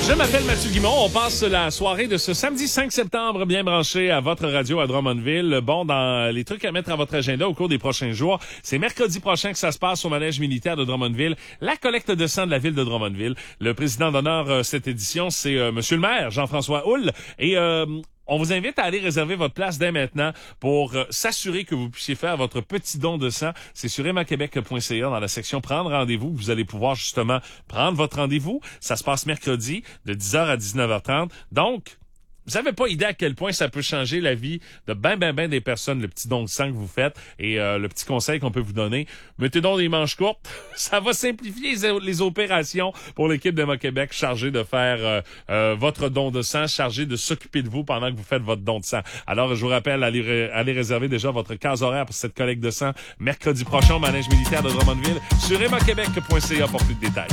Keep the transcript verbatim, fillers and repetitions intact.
Je m'appelle Mathieu Guimond. On passe la soirée de ce samedi cinq septembre bien branché à votre radio à Drummondville. Bon, dans les trucs à mettre à votre agenda au cours des prochains jours, c'est mercredi prochain que ça se passe au manège militaire de Drummondville, la collecte de sang de la ville de Drummondville. Le président d'honneur euh, cette édition, c'est euh, Monsieur le maire, Jean-François Houle. Et euh, on vous invite à aller réserver votre place dès maintenant pour euh, s'assurer que vous puissiez faire votre petit don de sang. C'est sur emma québec point c a dans la section Prendre rendez-vous. Vous allez pouvoir justement prendre votre rendez-vous. Ça se passe mercredi de dix heures à dix-neuf heures trente. Donc, vous avez pas idée à quel point ça peut changer la vie de ben, ben, ben des personnes, le petit don de sang que vous faites et euh, le petit conseil qu'on peut vous donner. Mettez donc des manches courtes. Ça va simplifier les, les opérations pour l'équipe d'Emma Québec chargée de faire euh, euh, votre don de sang, chargée de s'occuper de vous pendant que vous faites votre don de sang. Alors, je vous rappelle, allez, ré, allez réserver déjà votre case horaire pour cette collecte de sang mercredi prochain au manège militaire de Drummondville sur emma québec point c a pour plus de détails.